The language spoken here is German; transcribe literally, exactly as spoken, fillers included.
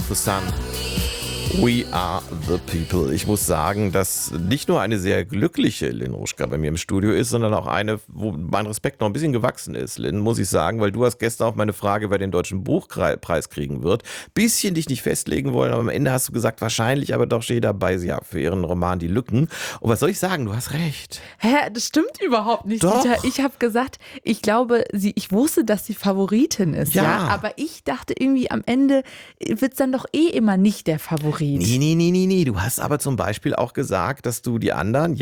the Sun. We are the people. Ich muss sagen, dass nicht nur eine sehr glückliche Lynn Ruschka bei mir im Studio ist, sondern auch eine, wo mein Respekt noch ein bisschen gewachsen ist. Lynn, muss ich sagen, weil du hast gestern auf meine Frage, wer den Deutschen Buchpreis kriegen wird, bisschen dich nicht festlegen wollen, aber am Ende hast du gesagt, wahrscheinlich aber doch Jeda Beißer für ihren Roman Die Lücken. Und was soll ich sagen? Du hast recht. Hä, das stimmt überhaupt nicht, Doch. Dieter. Ich habe gesagt, ich glaube, sie, ich wusste, dass sie Favoritin ist, ja. Ja. Aber ich dachte irgendwie, am Ende wird es dann doch eh immer nicht der Favorit. Nee, nee, nee, nee, nee. Du hast aber zum Beispiel auch gesagt, dass du die anderen,